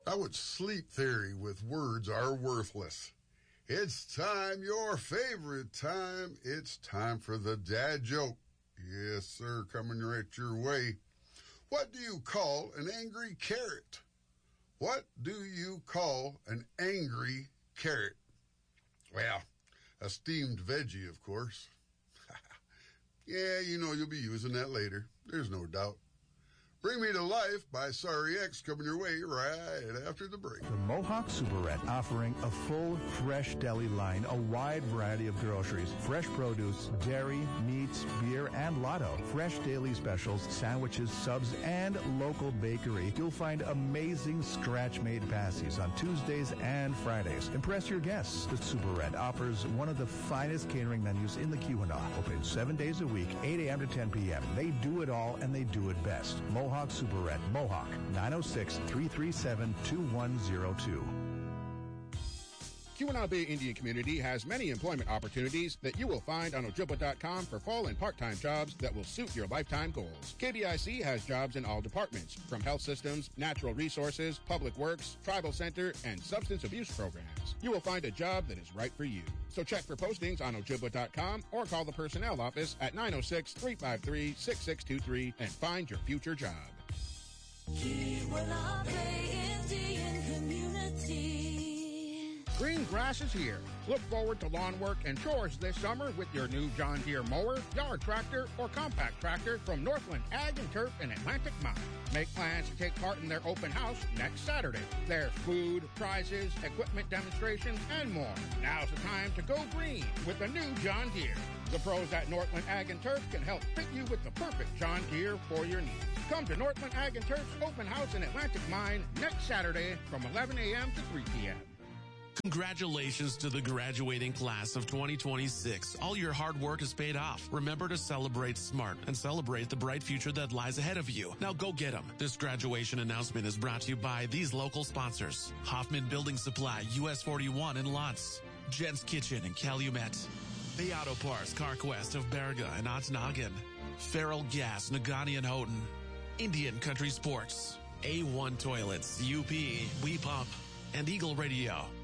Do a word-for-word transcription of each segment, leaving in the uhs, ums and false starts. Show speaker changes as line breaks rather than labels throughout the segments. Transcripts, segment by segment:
How its sleep theory with words are worthless. It's time, your favorite time. It's time for the dad joke. Yes, sir, coming right your way. What do you call an angry carrot? What do you call an angry carrot? Well, a steamed veggie, of course. Yeah, you know you'll be using that later. There's no doubt. Bring Me to Life by Sorry X coming your way right after the break.
The Mohawk Superette offering a full, fresh deli line, a wide variety of groceries, fresh produce, dairy, meats, beer, and lotto. Fresh daily specials, sandwiches, subs, and local bakery. You'll find amazing scratch-made passies on Tuesdays and Fridays. Impress your guests. The Superette offers one of the finest catering menus in the Keweenaw. Open seven days a week, eight a.m. to ten p.m. They do it all, and they do it best. Mohawk Mohawk Superette, Mohawk, nine oh six, three three seven, two one oh two.
Keweenaw Bay Indian Community has many employment opportunities that you will find on Ojibwa dot com for full and part-time jobs that will suit your lifetime goals. K B I C has jobs in all departments, from health systems, natural resources, public works, tribal center, and substance abuse programs. You will find a job that is right for you. So check for postings on Ojibwa dot com or call the personnel office at nine oh six, three five three, six six two three and find your future job.
Keweenaw Bay Indian Community.
Green grass is here. Look forward to lawn work and chores this summer with your new John Deere mower, yard tractor, or compact tractor from Northland Ag and Turf in Atlantic Mine. Make plans to take part in their open house next Saturday. There's food, prizes, equipment demonstrations, and more. Now's the time to go green with the new John Deere. The pros at Northland Ag and Turf can help fit you with the perfect John Deere for your needs. Come to Northland Ag and Turf's open house in Atlantic Mine next Saturday from eleven a.m. to three p.m.
Congratulations to the graduating class of twenty twenty-six. All your hard work is paid off. Remember to celebrate smart and celebrate the bright future that lies ahead of you. Now go get them. This graduation announcement is brought to you by these local sponsors. Hoffman Building Supply, U S forty-one in Lutz. Jen's Kitchen in Calumet. Bay Auto Parts, CarQuest of Berga and Ottonogan. Feral Gas, Nagani and Houghton. Indian Country Sports. A one Toilets, U P, We Pump, and Eagle Radio.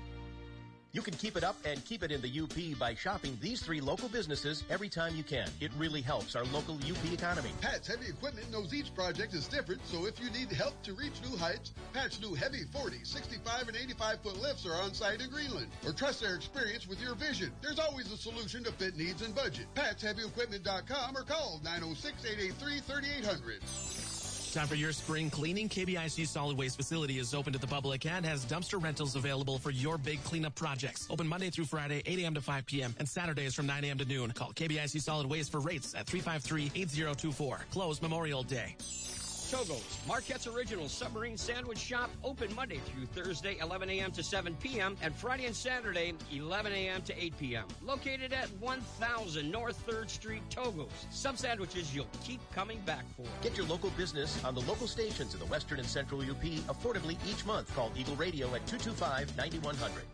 You can keep it up and keep it in the U P by shopping these three local businesses every time you can. It really helps our local U P economy.
Pat's Heavy Equipment knows each project is different, so if you need help to reach new heights, Pat's new heavy forty, sixty-five, and eighty-five foot lifts are on site in Greenland. Or trust their experience with your vision. There's always a solution to fit needs and budget. Pats Heavy Equipment dot com or call nine oh six, eight eight three, three eight zero zero.
Time for your spring cleaning. K B I C Solid Waste Facility is open to the public and has dumpster rentals available for your big cleanup projects. Open Monday through Friday, eight a.m. to five p.m. and Saturdays from nine a.m. to noon. Call K B I C Solid Waste for rates at three five three, eight zero two four. Closed Memorial Day.
Togo's, Marquette's original submarine sandwich shop, open Monday through Thursday, eleven a.m. to seven p.m. and Friday and Saturday, eleven a.m. to eight p.m. Located at one thousand North third Street, Togo's. Sub sandwiches you'll keep coming back for.
Get your local business on the local stations in the Western and Central U P affordably each month. Call Eagle Radio at two two five, nine one zero zero.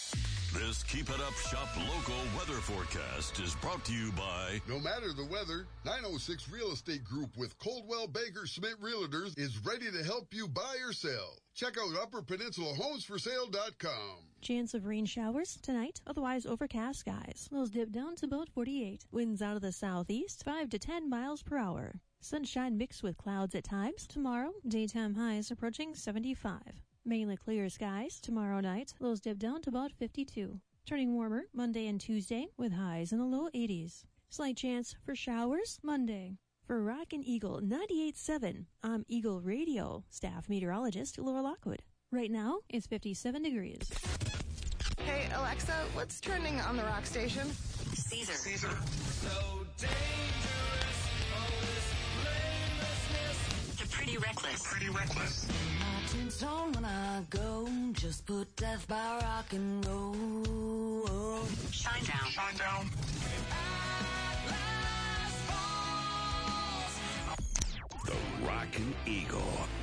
This Keep It Up Shop local weather forecast is brought to you by...
No matter the weather, nine oh six Real Estate Group with Coldwell Banker Smith Realtors is ready to help you buy or sell. Check out Upper Peninsula Homes For Sale dot com.
Chance of rain showers tonight, otherwise overcast skies. Lows dip down to about forty-eight. Winds out of the southeast, five to ten miles per hour. Sunshine mixed with clouds at times. Tomorrow, daytime highs approaching seventy-five. Mainly clear skies tomorrow night. Lows dip down to about fifty-two. Turning warmer Monday and Tuesday with highs in the low eighties. Slight chance for showers Monday. For Rockin' Eagle ninety-eight point seven, I'm Eagle Radio staff meteorologist Laura Lockwood. Right now, it's fifty-seven degrees.
Hey, Alexa, what's trending on the rock station?
Caesar.
Caesar.
So dangerous, all this blamelessness.
The Pretty Reckless.
Pretty Reckless.
Tone when I go, just put death by rock and roll. Shine down.
Shine down.
The Rockin' Eagle.